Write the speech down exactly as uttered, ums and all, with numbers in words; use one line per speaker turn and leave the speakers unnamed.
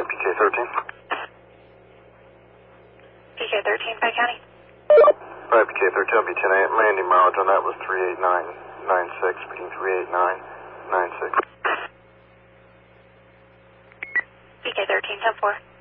five P K thirteen.
P K thirteen, Pike County.
five P K thirteen, I'll be ten eight. My ending mileage on that was three eight nine nine six, speaking three eight nine nine six.
P K thirteen, ten four.